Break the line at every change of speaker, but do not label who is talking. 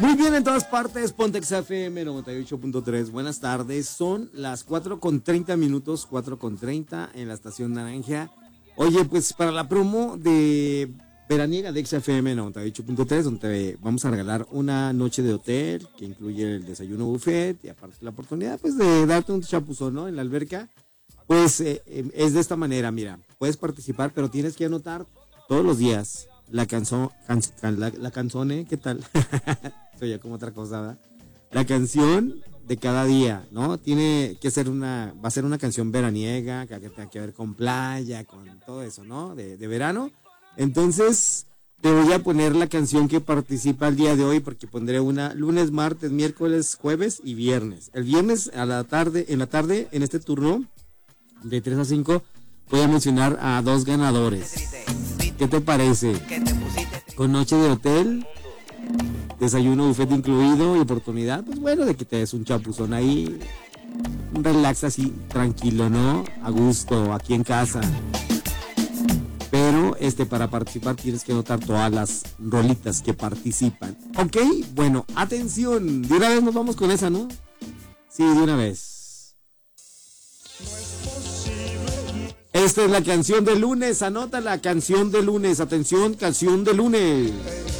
Muy bien, en todas partes, Pontex FM 98.3. Buenas tardes, son las 4:30, 4:30 en la estación Naranja. Oye, pues para la promo de veraniega de XFM 98.3, donde vamos a regalar una noche de hotel que incluye el desayuno buffet y aparte la oportunidad pues de darte un chapuzón, ¿no? En la alberca. Pues es de esta manera, mira, puedes participar, pero tienes que anotar todos los días la canzone, ¿qué tal? Oye, como otra cosa, ¿verdad? La canción de cada día, ¿no? Tiene que ser va a ser una canción veraniega, que tenga que ver con playa, con todo eso, ¿no? De verano. Entonces, te voy a poner la canción que participa el día de hoy, porque pondré una lunes, martes, miércoles, jueves y viernes. El viernes en la tarde, en este turno, de 3 a 5, voy a mencionar a 2 ganadores. ¿Qué te parece? Con noche de hotel, desayuno buffet incluido y oportunidad, pues bueno, de que te des un chapuzón ahí, un relax así, tranquilo, ¿no? A gusto, aquí en casa. Pero para participar tienes que anotar todas las rolitas que participan. ¿Ok? Bueno, atención, de una vez nos vamos con esa, ¿no? Sí, de una vez. Esta es la canción de lunes, anota la canción de lunes, atención, canción de lunes.